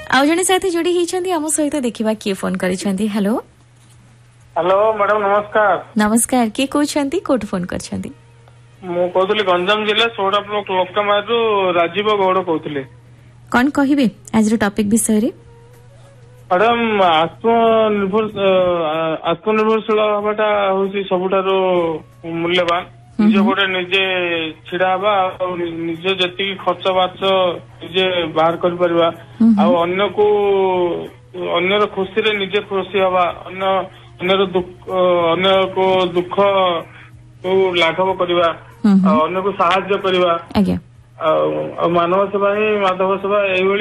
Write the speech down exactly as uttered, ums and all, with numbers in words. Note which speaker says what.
Speaker 1: आउ जने साथी जोड़ी ही आम सहित देखा किए फोन कर। हेलो
Speaker 2: हेलो मैडम नमस्कार।
Speaker 1: नमस्कार किए कहते कोट फोन कर
Speaker 2: कहली गंजाम जिला सोडा ब्लॉक लोकमारू राजीव गौड़ कहते
Speaker 1: कौन कहे आज टॉपिक विषय रे
Speaker 2: मैडम आत्मनिर्भर आत्मनिर्भरशील हवाटा हूँ सबुठार मूल्यवान निज गोटे निजे छिड़ा हवा निज जी खर्च बार्च निजे बाहर कर अन्य को अन्यर खुशी रे निजे खुशी हवा अन्य अन्यर दुख अन्य को दुख को लाघव करवा अन्य को साहाय्य करवा मानव सेवा ही माधव सेवा यही